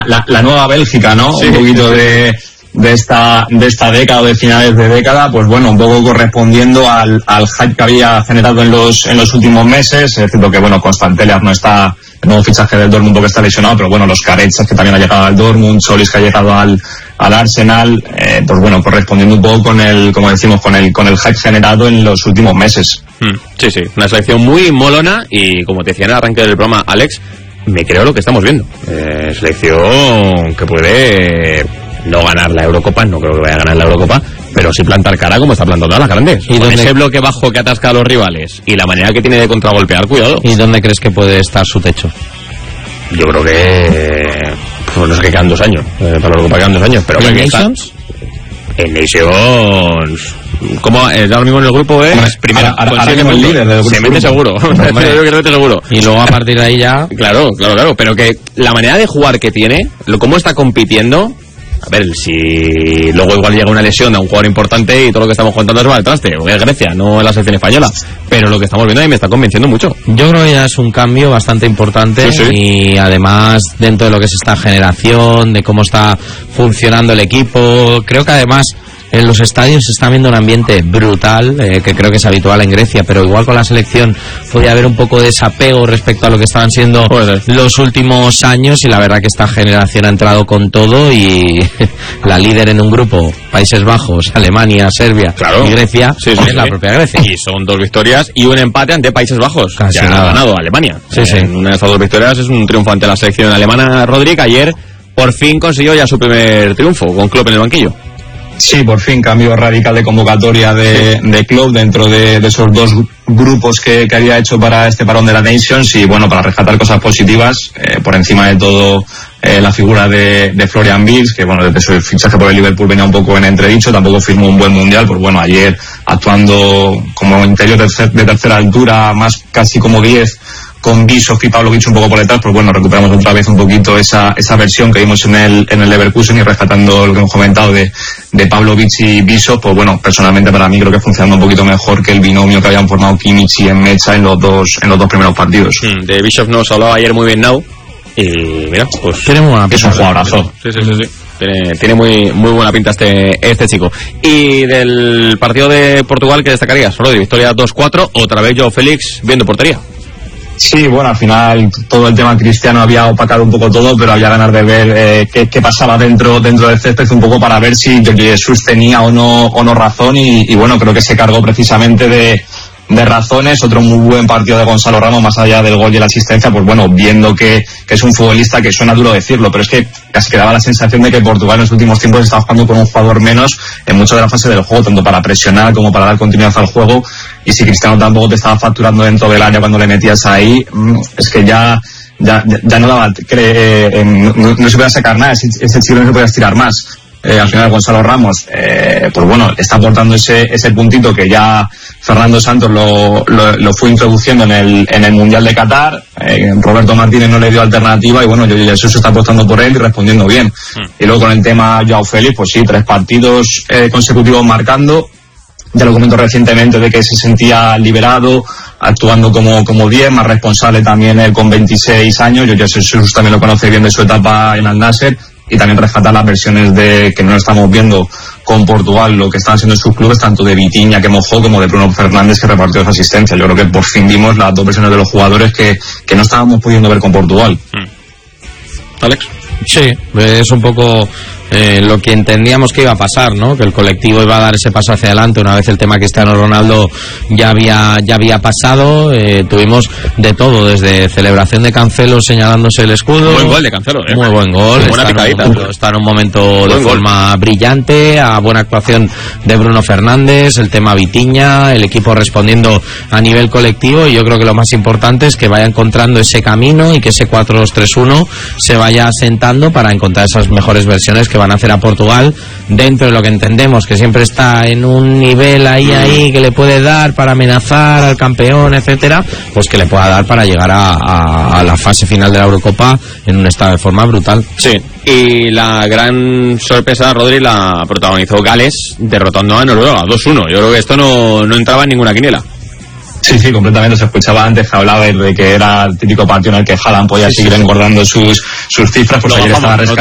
la nueva Bélgica, ¿no? Sí. Un poquito de esta década o de finales de década, pues bueno, un poco correspondiendo al hype que había generado en los últimos meses. Es cierto que bueno, Constantelias no está, el nuevo fichaje del Dortmund porque está lesionado, pero bueno, los Caretsas que también ha llegado al Dortmund, Solis que ha llegado al Arsenal, pues bueno, correspondiendo un poco con el, como decimos, con el hype generado en los últimos meses. Sí, una selección muy molona y como te decía en el arranque del programa, Alex, me creo lo que estamos viendo. Selección que puede no ganar la Eurocopa, no creo que vaya a ganar la Eurocopa, pero sí plantar cara como está plantando a las grandes. ¿Y con ese bloque bajo que atasca a los rivales y la manera que tiene de contragolpear, cuidado. ¿Y dónde crees que puede estar su techo? Yo creo que pues no sé, que quedan 2 años. Para la Eurocopa quedan 2 años. Pero ¿En Nations? En Nations... ¿Cómo ahora mismo en el grupo es primera? Ahora mismo el líder del grupo. Se mete seguro. Seguro. Y luego a partir de ahí ya... Claro. Pero que la manera de jugar que tiene, cómo está compitiendo... A ver, si luego igual llega una lesión a un jugador importante y todo lo que estamos contando es va al traste, porque es Grecia, no la selección española. Pero lo que estamos viendo ahí me está convenciendo mucho. Yo creo que ya es un cambio bastante importante, sí. Y además dentro de lo que es esta generación, de cómo está funcionando el equipo, creo que además en los estadios se está viendo un ambiente brutal, que creo que es habitual en Grecia, pero igual con la selección podría haber un poco de desapego respecto a lo que estaban siendo los últimos años, y la verdad que esta generación ha entrado con todo y la líder en un grupo, Países Bajos, Alemania, Serbia y Grecia, es la propia Grecia. Y son 2 victorias y un empate ante Países Bajos. Casi ya nada. Ha ganado Alemania. En una de estas 2 victorias es un triunfo ante la selección alemana. Rodri, que ayer por fin consiguió ya su primer triunfo con Klopp en el banquillo. Sí, por fin cambio radical de convocatoria de Klopp dentro de esos 2 grupos que había hecho para este parón de la Nations, y bueno, para rescatar cosas positivas, por encima de todo la figura de Florian Wirtz, que bueno, desde su fichaje por el Liverpool venía un poco en entredicho, tampoco firmó un buen mundial, pues bueno, ayer actuando como interior de tercera altura, más casi como 10, con Bischoff y Pavlovic un poco por detrás, pues bueno, recuperamos otra vez un poquito esa versión que vimos en el Leverkusen, y rescatando lo que hemos comentado de Pavlovic y Bischoff, pues bueno, personalmente para mí creo que funcionando un poquito mejor que el binomio que habían formado Kimmich y Mecha en los dos primeros partidos. De Bischoff nos hablaba ayer muy bien Nau, y mira, pues es un jugadorazo. Sí. Tiene muy buena pinta este chico. Y del partido de Portugal, ¿qué destacarías, Rodri? Victoria 2-4, otra vez Joao Félix viendo portería. Sí, bueno, al final todo el tema Cristiano había opacado un poco todo, pero había ganas de ver qué pasaba dentro del césped, un poco para ver si Jesús tenía o no razón, y bueno, creo que se cargó precisamente de razones. Otro muy buen partido de Gonzalo Ramos, más allá del gol y la asistencia, pues bueno, viendo que es un futbolista que suena duro decirlo, pero es que casi que daba la sensación de que Portugal en los últimos tiempos estaba jugando con un jugador menos en mucho de la fase del juego, tanto para presionar como para dar continuidad al juego, y si Cristiano tampoco te estaba facturando dentro del área cuando le metías ahí, es que ya no daba, no se podía sacar nada, ese chico no se podía estirar más. Al final Gonzalo Ramos, pues bueno, está aportando ese puntito que ya Fernando Santos lo fue introduciendo en el Mundial de Qatar. Roberto Martínez no le dio alternativa, y bueno, Jesús está apostando por él y respondiendo bien. Y luego con el tema Joao Félix, pues sí, 3 partidos consecutivos marcando. Ya lo comento recientemente de que se sentía liberado, actuando como 10, más responsable también él con 26 años. Jesús también lo conoce bien de su etapa en Al Nassr. Y también rescatar las versiones de que no estamos viendo con Portugal, lo que están haciendo en sus clubes, tanto de Vitinha, que mojó, como de Bruno Fernández, que repartió esa asistencia. Yo creo que por fin vimos las 2 versiones de los jugadores que no estábamos pudiendo ver con Portugal. Alex. Sí, es un poco lo que entendíamos que iba a pasar, ¿no? Que el colectivo iba a dar ese paso hacia adelante una vez el tema Cristiano Ronaldo ya había pasado. Tuvimos de todo, desde celebración de Cancelo señalándose el escudo. Buen gol de Cancelo, Muy buen gol. Buena picadita. Está en un momento de forma brillante, a buena actuación de Bruno Fernández, el tema Vitinha, el equipo respondiendo a nivel colectivo, y yo creo que lo más importante es que vaya encontrando ese camino y que ese 4-2-3-1 se vaya asentando para encontrar esas mejores versiones que van a hacer a Portugal dentro de lo que entendemos que siempre está en un nivel ahí que le puede dar para amenazar al campeón, etcétera, pues que le pueda dar para llegar a la fase final de la Eurocopa en un estado de forma brutal. Sí, y la gran sorpresa, Rodri, la protagonizó Gales derrotando a Noruega 2-1. Yo creo que esto no entraba en ninguna quiniela. Sí, completamente. Se escuchaba antes que hablaba de que era el típico partido en el que Haaland podía seguir engordando sus cifras, pues ayer estaba